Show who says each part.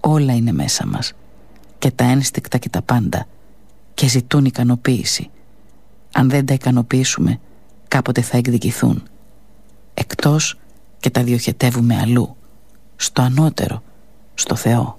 Speaker 1: όλα είναι μέσα μας, και τα ένστικτα και τα πάντα, και ζητούν ικανοποίηση. Αν δεν τα ικανοποιήσουμε, κάποτε θα εκδικηθούν, εκτός και τα διοχετεύουμε αλλού, στο ανώτερο, στο Θεό.